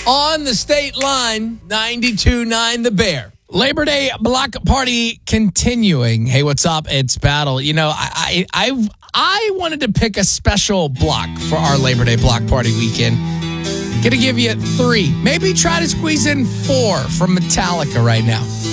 on the state line, 92.9 The Bear. Labor Day block party continuing. Hey, what's up? It's Battle. You know, I wanted to pick a special block for our Labor Day block party weekend. Gonna give you 3. Maybe try to squeeze in 4 from Metallica right now.